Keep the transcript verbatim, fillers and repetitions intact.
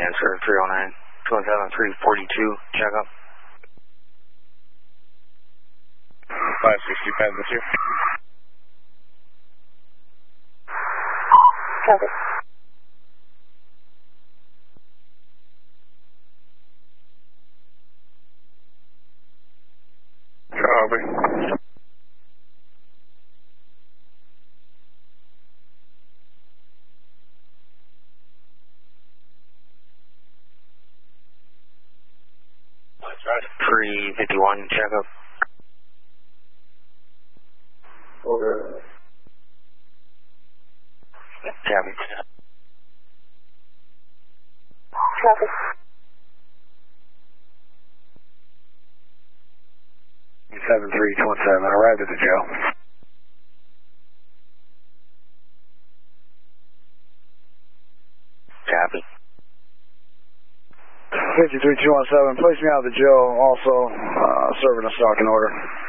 answer three oh nine, two one seven, three forty-two, check up. five sixty-five, that's you. Copy. Copy. three fifty-one, check up. Over. Copy. Copy. seven three two one seven, arrived at the jail. Copy. fifty-three two one seven, place me out of the jail, also uh, serving a stalking order.